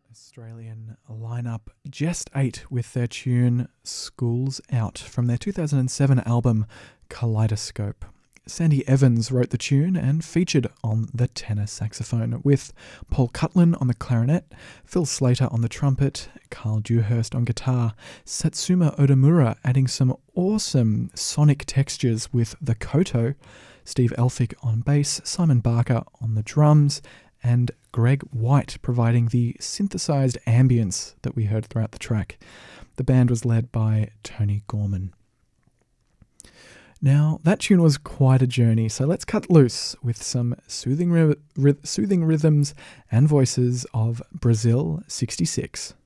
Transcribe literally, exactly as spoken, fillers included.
Australian lineup Just Eight with their tune School's Out from their two thousand seven album Kaleidoscope. Sandy Evans wrote the tune and featured on the tenor saxophone, with Paul Cutlin on the clarinet, Phil Slater on the trumpet, Carl Dewhurst on guitar, Satsuma Odamura adding some awesome sonic textures with the koto, Steve Elphick on bass, Simon Barker on the drums, and Greg White providing the synthesized ambience that we heard throughout the track. The band was led by Tony Gorman. Now, that tune was quite a journey, so let's cut loose with some soothing, ry- ry- soothing rhythms and voices of Brazil sixty-six.